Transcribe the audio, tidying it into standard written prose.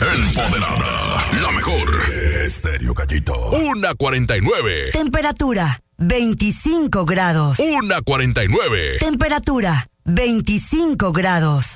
Empoderada. La mejor. Estéreo Gallito. 1:49. Temperatura 25 grados. 1:49. Temperatura 25 grados.